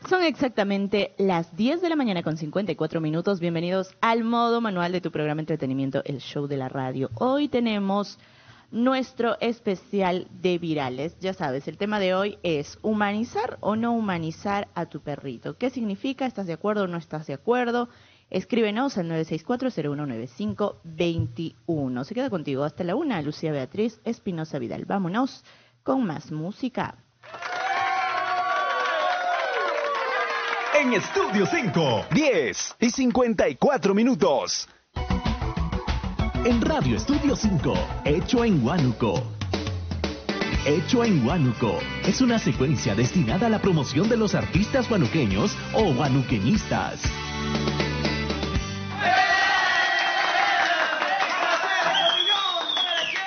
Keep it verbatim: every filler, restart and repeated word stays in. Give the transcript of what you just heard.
Son exactamente las diez de la mañana con cincuenta y cuatro minutos. Bienvenidos al modo manual de tu programa Entretenimiento, el show de la radio. Hoy tenemos nuestro especial de virales. Ya sabes, el tema de hoy es humanizar o no humanizar a tu perrito. ¿Qué significa? ¿Estás de acuerdo o no estás de acuerdo? Escríbenos al nueve seis cuatro, cero uno nueve cinco, dos uno. Se queda contigo hasta la una, Lucía Beatriz Espinosa Vidal. Vámonos con más música. En Estudio cinco, diez y cincuenta y cuatro minutos. En Radio Estudio cinco, Hecho en Huánuco. Hecho en Huánuco es una secuencia destinada a la promoción de los artistas huanuqueños o huanuqueñistas.